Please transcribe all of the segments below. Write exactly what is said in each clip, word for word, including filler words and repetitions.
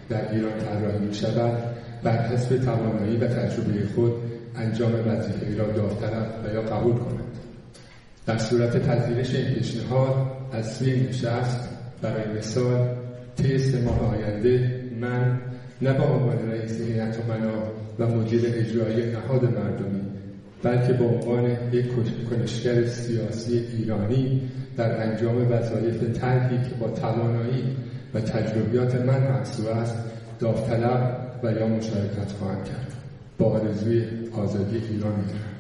در ایران طراحی می‌شود بر حسب توانایی و تجربه خود انجام وظیفه‌ای را داوطلب و یا قبول کند. در صورت پذیرش این پیشنهاد از سوی این نشست برای مثال طی سه ماه آینده من نه به عنوان رئیس هیئت امنا و مدیر اجرایی نهاد مردمی بلکه به عنوان یک کنشگر سیاسی ایرانی در انجام وظایف طرحی که با توانایی و تجربیات من محسوب است داوطلب و یا مشارکت خواهم کرد. با آرزوی آزادی ایران می‌دارم.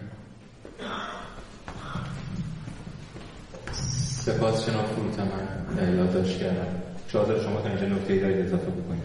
سپاس جناب فروتن یادداشت کردم. شاید شما تا اینجا نکته‌ای دارید اضافه بکنید.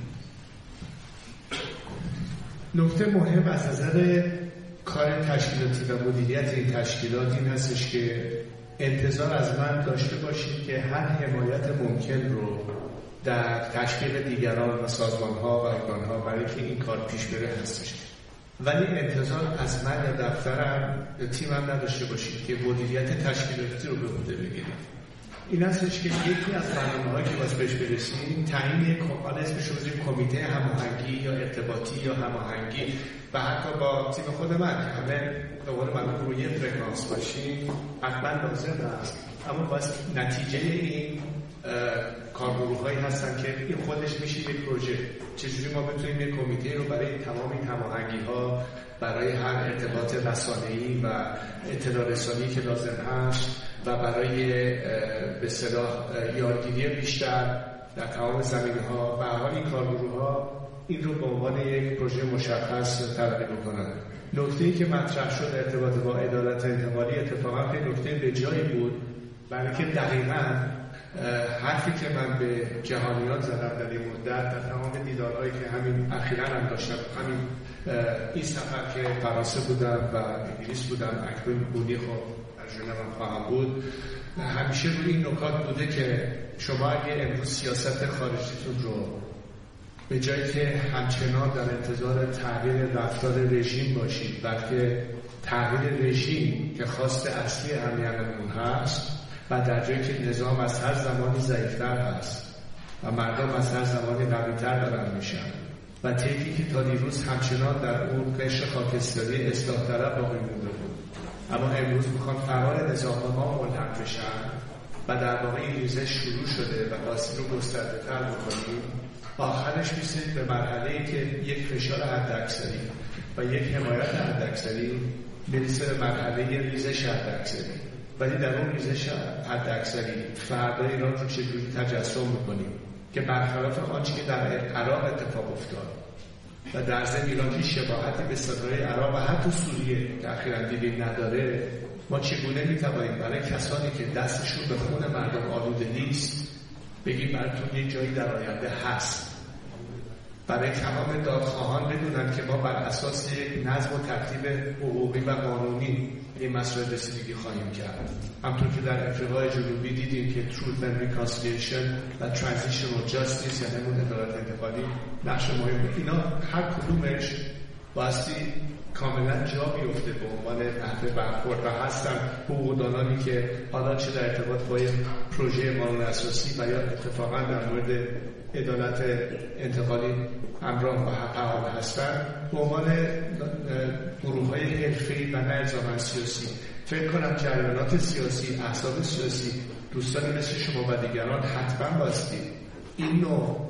نکته مهم از نظر کار تشکیلاتی و مدیریت این تشکیلات این هستش که انتظار از من داشته باشید که هر حمایت ممکن رو در تشکیل دیگران و سازمان‌ها و ارگان‌ها برای که این کار پیش بره هستش. ولی انتظار از من یا دفترم یا تیمم نداشته باشید که مدیریت تشکیلاتی رو به عهده بگیرید. این هستش که یکی از برنامه‌هایی که واسه بهش برسیم تعیین یک حالا اسمش رو بذاریم کمیته هماهنگی یا ارتباطی یا هماهنگی و حتی با تیم خود من که همه به قول معروف روی فرکانس باشیم حتما لازم است. اما باز نتیجه این کارگروه‌هایی هستن که این خودش میشه یک پروژه. چجوری ما بتونیم یک کمیته رو برای تمام این هماهنگی‌ها برای هر ارتباط رسانه‌ای و اطلاع رسانی که لازم هست و برای به اصطلاح یادگیری بیشتر در تمام زمینه‌ها و حال این کارگروه‌ها این رو به عنوان یک پروژه مشخص تلقی بکنن. نکته‌ای که مطرح شد ارتباط با عدالت انتقالی اتفاقا خیلی نکته به جایی بود، برای که دقیقاً حرفی که من به جهانیان زدم در این مدت در تمام دیدارهایی که همین اخیراً هم داشتم، همین این سفر که فرانسه بودم و انگلیس بودم، اکنون بودی خب در ژنو هم خواهم بود، همیشه روی این نکات بوده که شما اگه امروز سیاست خارجیتون رو به جایی که همچنان در انتظار تغییر رفتار رژیم باشید بلکه تغییر رژیم که خواست اصلی همینمون هست و در جایی که نظام از هر زمانی ضعیفتر هست و مردم از هر زمانی قوی‌تر دارن میشن و طیفی که تا دیروز همچنان در اون قشر خاکستری اصلاح طلب باقی مونده بود اما امروز میخوان فرار نظام ما ملحق بشن و در واقع این ریزش شروع شده و آسیب رو گسترده‌تر بکنیم. آخرش می‌رسید به مرحله‌ای که یک فشار حداکثری و یک حمایت حداکثری میرسه به مرحله ریزش حداکثری. ولی در اون ریزش حداکثری فردا ایران رو چجوری تجسم می‌کنیم که برخلاف آنچه که در عراق اتفاق افتاد و در ضمن ایران هیچ شباهتی به صدای عراق و حتی سوریه که اخیراً دیدیم نداره، ما چگونه می‌توانیم برای کسانی که دستشون به خون مردم آلوده نیست بگیم براتون یک جایی در آینده هست، برای تمام دادخواهان بدونن که ما بر اساس یک نظم و ترتیب حقوقی و قانونی این مسئله رسیدگی خواهیم کرد. همطور که در افریقای جنوبی دیدیم که Truth and Reconciliation و Transitional Justice یعنی همون عدالت انتقالی نقش مهم. اینا هر کدومش بایستی کاملا جا بیفته به عنوان تحت برخورد و هستن حقوقدانانی که حالا چه در ارتباط با پروژه قانون اساسی و یا اتفاقا در مورد عدالت انتقالی همراه و فعال هستن به عنوان گروه‌های حرفه‌ای و نه الزاماً سیاسی. فکر کنم جریانات سیاسی، احزاب سیاسی، دوستانی مثل شما و دیگران حتما بایستی این نوع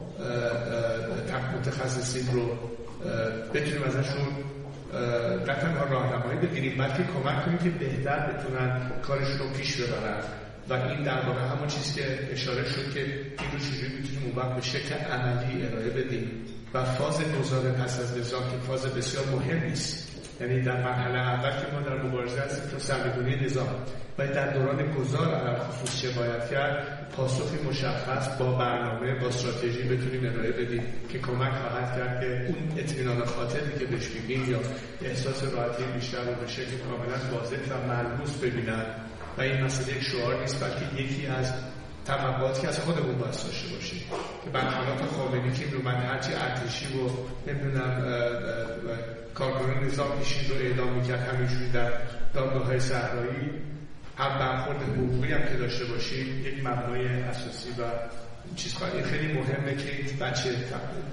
متخصصین رو بتونیم ازشون نه تنها راهنمایی بگیریم بلکه کمک کنیم که بهتر بتونن کارشون رو پیش ببرن و این در واقع همون چیزی که اشاره شد که این رو چجوری میتونیم اون وقت به شکل عملی ارائه بدیم و فاز گذار پس از نظام که فاز بسیار مهمی است. یعنی در مرحله اول که ما در مبارزه هستیم تا سرنگونی نظام و در دوران گذار علل خصوص چه باید کرد پاسخی مشخص با برنامه با استراتژی بتونیم ارائه بدیم که کمک خواهد کرد که اون اطمینان خاطری که بهش میگیم یا احساس راحتی بیشتر رو به شکل کاملا واضح و ملموس ببینن و این مسئله یک شعار نیست بلکه یکی از تطبیقاتی که از خودمون باید داشته باشیم که برخلاف خامنه‌ای که رو من هرچی ارتشی و نمیدونم کارکنان نظام پیشین رو اعدام میکرد همینجوری در دادگاه‌های صحرایی هم برخورد حقوقی هم که داشته باشیم یک مبنای اساسی و چیز خواهی خیلی مهمه که این بچه